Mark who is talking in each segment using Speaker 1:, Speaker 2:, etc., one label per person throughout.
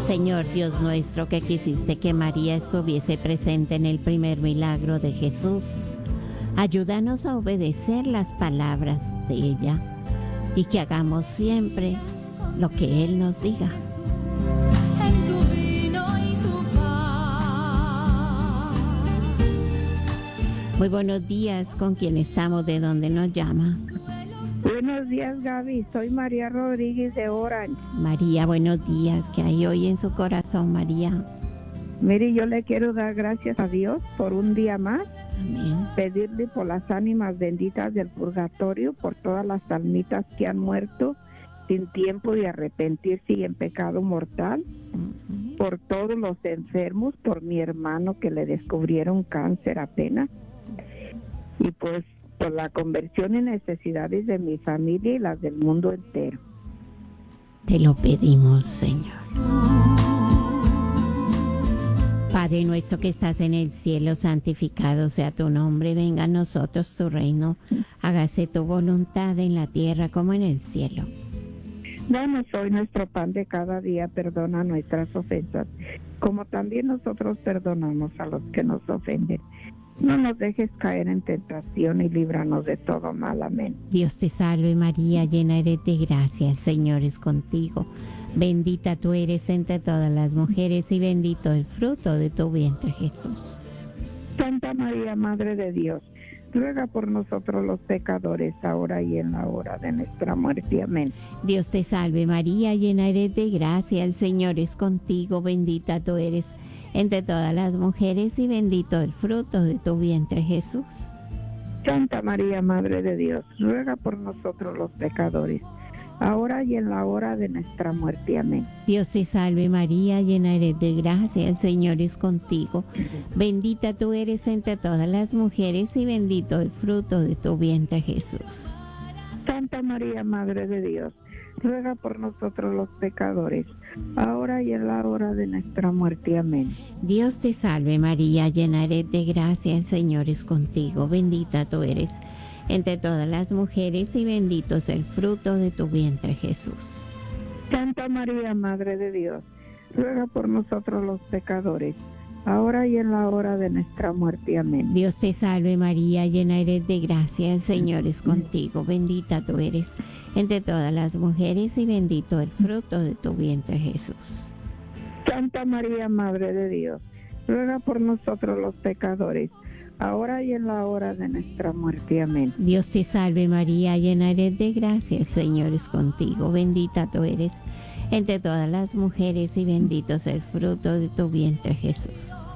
Speaker 1: Señor Dios nuestro, que quisiste que María estuviese presente en el primer milagro de Jesús, ayúdanos a obedecer las palabras de ella y que hagamos siempre lo que Él nos diga.
Speaker 2: En tu vino y tu paz.
Speaker 1: Muy buenos días, ¿con quién estamos? ¿De dónde nos llama?
Speaker 3: Buenos días, Gaby. Soy María Rodríguez de Orange.
Speaker 1: María, buenos días. ¿Qué hay hoy en su corazón, María?
Speaker 3: Mire, yo le quiero dar gracias a Dios por un día más.
Speaker 1: Amén.
Speaker 3: Pedirle por las ánimas benditas del purgatorio, por todas las almitas que han muerto sin tiempo de arrepentirse y en pecado mortal, por todos los enfermos, por mi hermano que le descubrieron cáncer apenas, y pues por la conversión y necesidades de mi familia y las del mundo entero.
Speaker 1: Te lo pedimos, Señor. Padre nuestro que estás en el cielo, santificado sea tu nombre, venga a nosotros tu reino, hágase tu voluntad en la tierra como en el cielo.
Speaker 3: Danos hoy nuestro pan de cada día, perdona nuestras ofensas, como también nosotros perdonamos a los que nos ofenden. No nos dejes caer en tentación y líbranos de todo mal. Amén.
Speaker 1: Dios te salve María, llena eres de gracia, el Señor es contigo. Bendita tú eres entre todas las mujeres y bendito el fruto de tu vientre, Jesús.
Speaker 3: Santa María, Madre de Dios, ruega por nosotros los pecadores, ahora y en la hora de nuestra muerte. Amén.
Speaker 1: Dios te salve María, llena eres de gracia, el Señor es contigo. Bendita tú eres entre todas las mujeres y bendito el fruto de tu vientre, Jesús.
Speaker 3: Santa María, Madre de Dios, ruega por nosotros los pecadores, ahora y en la hora de nuestra muerte. Amén.
Speaker 1: Dios te salve María, llena eres de gracia, el Señor es contigo. Bendita tú eres entre todas las mujeres y bendito el fruto de tu vientre, Jesús.
Speaker 3: Santa María, Madre de Dios, ruega por nosotros los pecadores, ahora y en la hora de nuestra muerte. Amén.
Speaker 1: Dios te salve María, llena eres de gracia, el Señor es contigo. Bendita tú eres entre todas las mujeres y bendito es el fruto de tu vientre, Jesús.
Speaker 3: Santa María, Madre de Dios, ruega por nosotros los pecadores, ahora y en la hora de nuestra muerte. Amén.
Speaker 1: Dios te salve María, llena eres de gracia, el Señor es contigo. Bendita tú eres entre todas las mujeres y bendito el fruto de tu vientre, Jesús.
Speaker 3: Santa María, Madre de Dios, ruega por nosotros los pecadores, ahora y en la hora de nuestra muerte. Amén.
Speaker 1: Dios te salve María, llena eres de gracia, el Señor es contigo. Bendita tú eres entre todas las mujeres y bendito es el fruto de tu vientre, Jesús.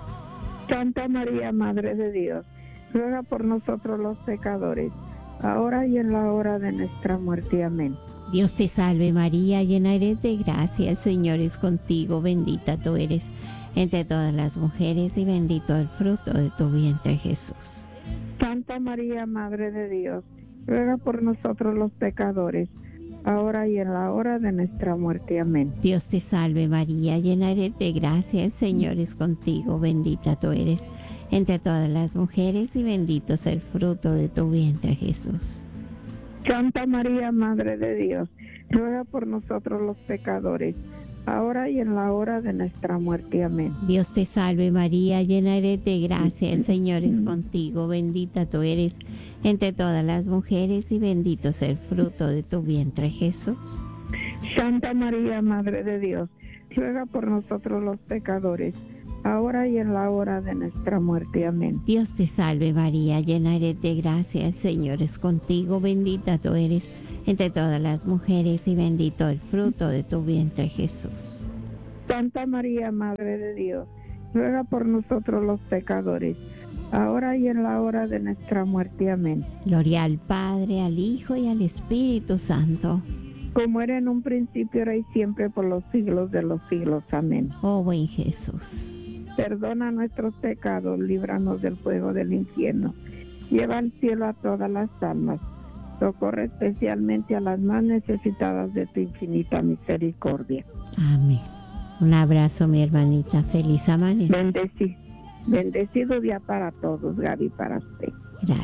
Speaker 3: Santa María, Madre de Dios, ruega por nosotros los pecadores, ahora y en la hora de nuestra muerte. Amén.
Speaker 1: Dios te salve María, llena eres de gracia, el Señor es contigo. Bendita tú eres entre todas las mujeres y bendito el fruto de tu vientre, Jesús.
Speaker 3: Santa María, Madre de Dios, ruega por nosotros los pecadores, ahora y en la hora de nuestra muerte. Amén.
Speaker 1: Dios te salve María, llena eres de gracia, el Señor es contigo. Bendita tú eres entre todas las mujeres y bendito es el fruto de tu vientre, Jesús.
Speaker 3: Santa María, Madre de Dios, ruega por nosotros los pecadores, ahora y en la hora de nuestra muerte. Amén.
Speaker 1: Dios te salve María, llena eres de gracia, el Señor es contigo. Bendita tú eres entre todas las mujeres y bendito es el fruto de tu vientre, Jesús.
Speaker 3: Santa María, Madre de Dios, ruega por nosotros los pecadores, ahora y en la hora de nuestra muerte. Amén.
Speaker 1: Dios te salve María, llena eres de gracia, el Señor es contigo. Bendita tú eres entre todas las mujeres y bendito el fruto de tu vientre, Jesús.
Speaker 3: Santa María, Madre de Dios, ruega por nosotros los pecadores, ahora y en la hora de nuestra muerte. Amén.
Speaker 1: Gloria al Padre, al Hijo y al Espíritu Santo.
Speaker 3: Como era en un principio, ahora y siempre, por los siglos de los siglos. Amén.
Speaker 1: Oh buen Jesús.
Speaker 3: Perdona nuestros pecados, líbranos del fuego del infierno. Lleva al cielo a todas las almas. Socorre especialmente a las más necesitadas de tu infinita misericordia.
Speaker 1: Amén. Un abrazo, mi hermanita. Feliz amanecer.
Speaker 3: Bendecido día para todos, Gaby, para usted.